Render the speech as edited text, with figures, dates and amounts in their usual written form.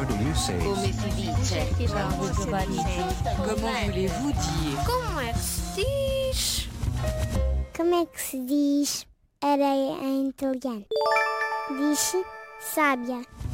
How do you say? Come si dice? Comment voulez-vous dire? Como é que se diz? Como é que se diz areia em italiano? Diz-se sábia.